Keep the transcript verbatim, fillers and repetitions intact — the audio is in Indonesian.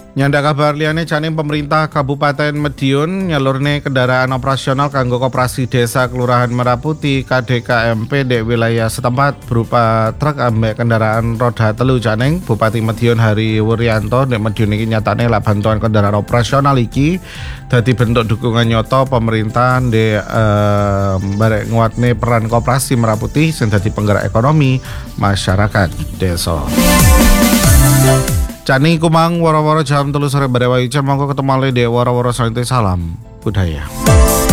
Nyanda kabar liyane Caning pemerintah Kabupaten Madiun nyalurne kendaraan operasional kanggo koperasi desa Kelurahan Merah Putih K D K M P di wilayah setempat berupa truk ambek kendaraan roda telu. Caning Bupati Madiun Hari Wuryanto nek Madiun iki nyatane lak bantuan kendaraan operasional iki dadi bentuk dukungan nyoto pemerintah di eh, barek nguatne peran koperasi Merah Putih sing dadi penggerak ekonomi masyarakat desa. Cani kumang waro-waro jam telu sore bare wayu monggo ketemu le de waro-waro santai salam budaya.